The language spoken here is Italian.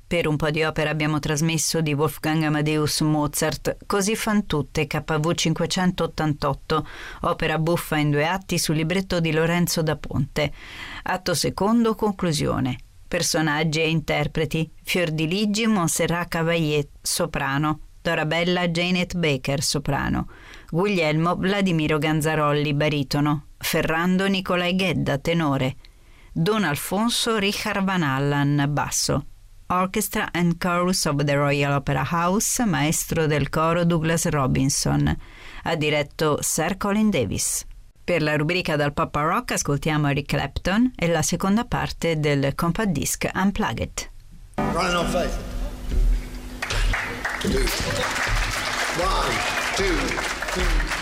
Per un po' di opera abbiamo trasmesso di Wolfgang Amadeus Mozart Così fan tutte, KV 588, opera buffa in 2 atti sul libretto di Lorenzo da Ponte. Atto secondo, conclusione. Personaggi e interpreti: Fiordiligi Montserrat Caballé, soprano; Dorabella Janet Baker, soprano; Guglielmo Vladimiro Ganzarolli, baritono; Ferrando Nicolai Ghedda, tenore; Don Alfonso Richard Van Allen, basso. Orchestra and Chorus of the Royal Opera House, maestro del coro Douglas Robinson. Ha diretto Sir Colin Davis. Per la rubrica dal pop al rock ascoltiamo Eric Clapton e la seconda parte del compact disc Unplugged. Running on faith. 1, 2, 3.